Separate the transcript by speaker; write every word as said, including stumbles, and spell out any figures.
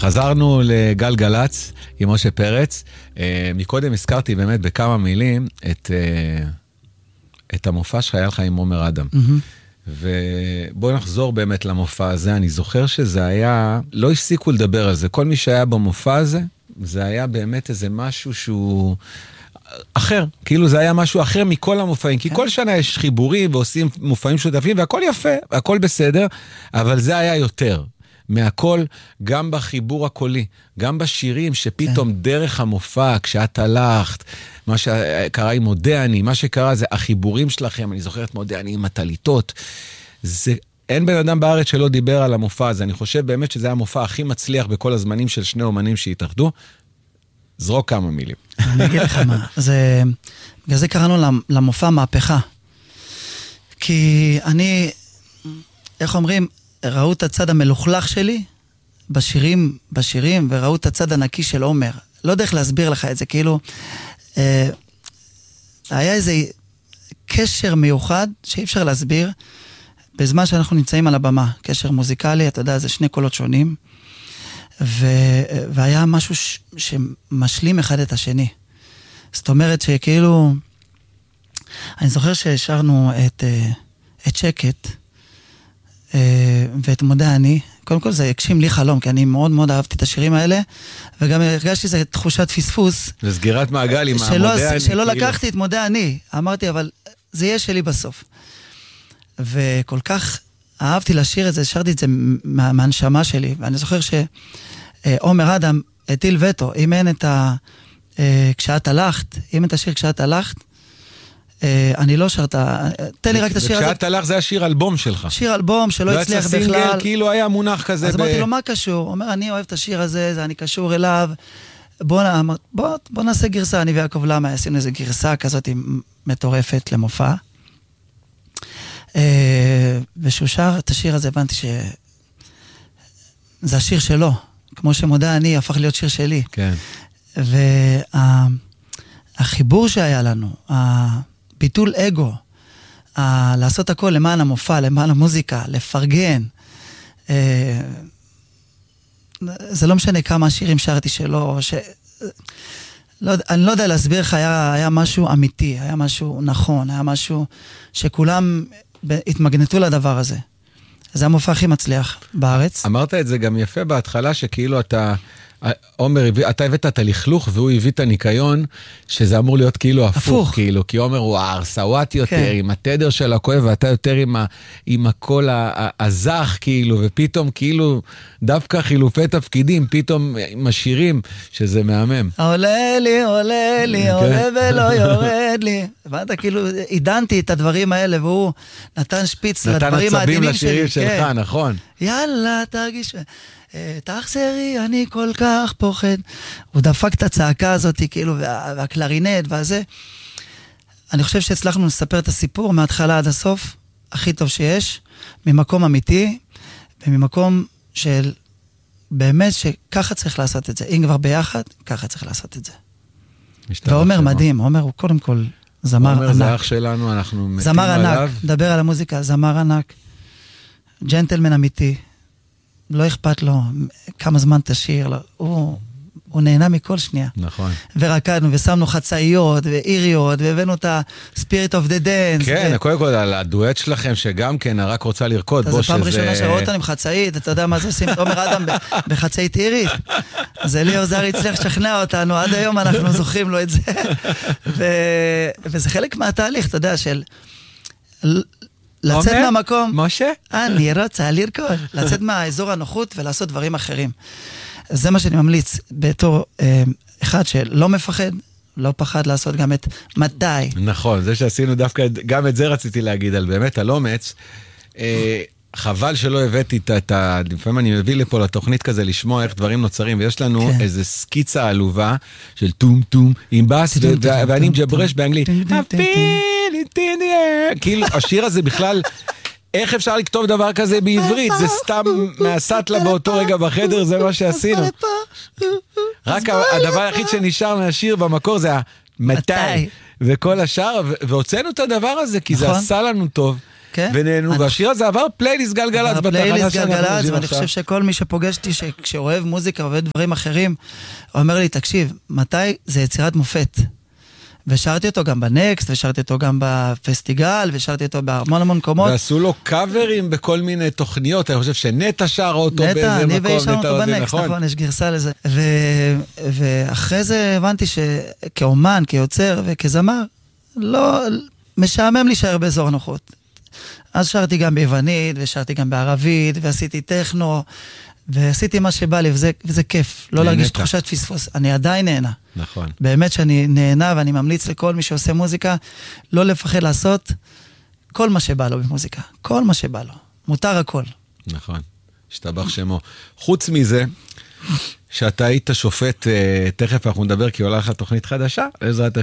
Speaker 1: חזרנו לגל גלץ עם משה פרץ. מקודם הזכרתי באמת בכמה מילים את, את המופע שהיה לך עם עומר אדם. ובואו נחזור באמת למופע הזה. אני זוכר שזה היה, לא הפסיקו לדבר על זה. כל מי שהיה במופע הזה, זה היה באמת איזה משהו שהוא אחר. כאילו זה היה משהו אחר מכל המופעים. כי כל שנה יש חיבורים ועושים מופעים שותפים, והכל יפה, הכל בסדר, אבל זה היה יותר. מהכל, גם בחיבור הקולי, גם בשירים שפתאום דרך המופע, כשאת הלכת, מה שקרה עם מודה אני, מה שקרה זה החיבורים שלכם, אני זוכרת מודה אני עם הטליטות, זה, אין בן אדם בארץ שלא דיבר על המופע הזה, אני חושב באמת שזה היה המופע הכי מצליח בכל הזמנים של שני אומנים שהתאחדו, זרוק כמה מילים.
Speaker 2: אני אגיד לך מה, זה, בגלל זה קראנו למופע מהפכה, כי אני, איך אומרים, ראו את הצד המלוכלך שלי בשירים, בשירים, וראו את הצד הנקי של עומר. לא יודע איך להסביר לך את זה, כאילו, אה, היה איזה קשר מיוחד שאי אפשר להסביר, בזמן שאנחנו נמצאים על הבמה, קשר מוזיקלי, אתה יודע, זה שני קולות שונים, ו, והיה משהו ש, שמשלים אחד את השני. זאת אומרת שכאילו, אני זוכר שהשארנו את, את שקט, ואת מודה אני, קודם כל זה הקשים לי חלום, כי אני מאוד מאוד אהבתי את השירים האלה, וגם הרגשתי איזו תחושת פספוס.
Speaker 1: זה סגירת מעגל עם
Speaker 2: שלא, המודה אני. שלא לקחתי את מודה אני, אמרתי, אבל זה יהיה שלי בסוף. וכל כך אהבתי לשיר את זה, שרתי את זה מה, מהנשמה שלי, ואני זוכר שעומר אדם הטיל וטו, אם אין את ה... כשאת הלכת, אם את השיר כשאת הלכת, אני לא שרת, תן לי רק את השיר הזה.
Speaker 1: וכשאת הלך זה היה שיר אלבום שלך.
Speaker 2: שיר אלבום שלא הצליח בכלל.
Speaker 1: סינגל, כאילו היה מונח כזה.
Speaker 2: אז אמרתי לו, מה קשור? הוא אומר, אני אוהב את השיר הזה, זה אני קשור אליו. בוא נעשה גרסה, אני ויעקב למה, עשינו איזו גרסה כזאת מטורפת למופע. ושהוא שר את השיר הזה, הבנתי שזה השיר שלו. כמו שמודה אני, הפך להיות שיר שלי.
Speaker 1: כן.
Speaker 2: והחיבור שהיה לנו, ביטול אגו, ה- לעשות הכל למען המופע, למען המוזיקה, לפרגן. אה, זה לא משנה כמה שירים שרתי שלו, ש... לא, אני לא יודע להסביר לך, היה, היה משהו אמיתי, היה משהו נכון, היה משהו שכולם התמגנתו לדבר הזה. זה המופע הכי מצליח בארץ.
Speaker 1: אמרת את זה גם יפה בהתחלה, שכאילו אתה... עומר, אתה הבאת את הלכלוך והוא הביא את הניקיון, שזה אמור להיות כאילו הפוך, הפוך. כאילו, כי עומר הוא הארסוואט יותר, כן. עם התדר של הכואב, ואתה יותר עם, ה, עם הקול הזך, כאילו, ופתאום כאילו, דווקא חילופי תפקידים, פתאום עם השירים, שזה מהמם.
Speaker 2: עולה לי, עולה לי, עולה ולא יורד לי. הבנת, כאילו, עידנתי את הדברים האלה, והוא נתן שפיץ לדברים העדינים שלי.
Speaker 1: נתן עצבים לשירים שלך,
Speaker 2: כן.
Speaker 1: נכון.
Speaker 2: יאללה, תרגיש... תחזרי, אני כל כך פוחד. הוא דפק את הצעקה הזאת, כאילו, וה, והקלרינט והזה. אני חושב שהצלחנו לספר את הסיפור מההתחלה עד הסוף, הכי טוב שיש, ממקום אמיתי, וממקום של באמת שככה צריך לעשות את זה. אם כבר ביחד, ככה צריך לעשות את זה. ועומר מדהים, עומר הוא קודם כל זמר ענק.
Speaker 1: עומר זה אח שלנו, אנחנו מתים
Speaker 2: זמר
Speaker 1: עליו.
Speaker 2: ענק, דבר על המוזיקה, זמר ענק. ג'נטלמן אמיתי. לא אכפת לו כמה זמן תשאיר, לא. הוא, הוא נהנה מכל שנייה.
Speaker 1: נכון.
Speaker 2: ורקדנו ושמנו חצאיות ואיריות, והבאנו את ה-Spirit of the Dance.
Speaker 1: כן, ו... קודם כל על הדואט שלכם, שגם כן, רק רוצה לרקוד.
Speaker 2: אז זו פעם ראשונה שראו אותנו עם חצאית, אתה יודע מה זה עושים, עומר אדם בחצאית אירית. אז אלי עוזר הצליח לשכנע אותנו, עד היום אנחנו זוכרים לו את זה. ו... וזה חלק מהתהליך, אתה יודע, של... לצאת מהמקום,
Speaker 1: משה?
Speaker 2: אני רוצה לרקוד, לצאת מהאזור הנוחות ולעשות דברים אחרים. זה מה שאני ממליץ בתור אה, אחד שלא מפחד, לא פחד לעשות גם את מתי.
Speaker 1: נכון, זה שעשינו דווקא, גם את זה רציתי להגיד על באמת על אומץ. אה, חבל שלא הבאתי את ה... לפעמים אני מביא לפה לתוכנית כזה לשמוע איך דברים נוצרים, ויש לנו כן. איזו סקיצה עלובה של טום טום עם בס, ואני מג'ברש באנגלית. כאילו השיר הזה בכלל, איך אפשר לכתוב דבר כזה בעברית? זה סתם מהסטלה באותו רגע בחדר, זה מה שעשינו. רק הדבר היחיד שנשאר מהשיר במקור זה המתי, וכל השאר, והוצאנו את הדבר הזה, כי זה עשה לנו טוב.
Speaker 2: כן?
Speaker 1: ונהנו, והשיר הזה עבר פלייליסט גלגלצ בתחנה
Speaker 2: פלייליסט
Speaker 1: שאנחנו
Speaker 2: גלגלצ,
Speaker 1: מגיעים
Speaker 2: ואני
Speaker 1: עכשיו.
Speaker 2: חושב שכל מי שפוגשתי, כשאוהב מוזיקה, אוהב דברים אחרים, אומר לי, תקשיב, מתי זה יצירת מופת? ושרתי אותו גם בנקסט, ושרתי אותו גם בפסטיגל, ושרתי אותו בהמון המון מקומות.
Speaker 1: ועשו לו קאברים בכל מיני תוכניות, אני חושב שנטע שר אותו
Speaker 2: נטע,
Speaker 1: באיזה
Speaker 2: אני
Speaker 1: מקום,
Speaker 2: ואישרנו אותו
Speaker 1: נטע זה
Speaker 2: בנקסט,
Speaker 1: נכון.
Speaker 2: נכון, יש גרסה לזה. ו... ואחרי זה הבנתי שכאומן, כיוצר וכזמר, לא, משעמם להישאר באזור הנוחות. אז שרתי גם ביוונית, ושרתי גם בערבית, ועשיתי טכנו, ועשיתי מה שבא לי, וזה, וזה כיף. לא להרגיש תחושת פספוס. אני עדיין נהנה.
Speaker 1: נכון.
Speaker 2: באמת שאני נהנה, ואני ממליץ לכל מי שעושה מוזיקה, לא לפחד לעשות כל מה שבא לו במוזיקה. כל מה שבא לו. מותר הכל.
Speaker 1: נכון. השתבח שמו. חוץ מזה, שאתה היית שופט, תכף אנחנו נדבר, כי עולה לך תוכנית חדשה, בעזרת